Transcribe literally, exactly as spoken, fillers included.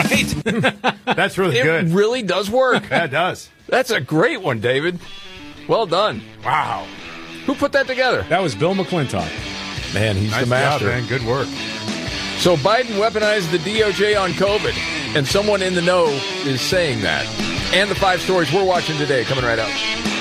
right. That's really it good. It really does work. Yeah, it does. That's a great one, David. Well done. Wow. Who put that together? That was Bill McClintock. Man, he's nice the master. Job, man. Good work. So Biden weaponized the D O J on COVID, and someone in the know is saying that. And the five stories we're watching today coming right up.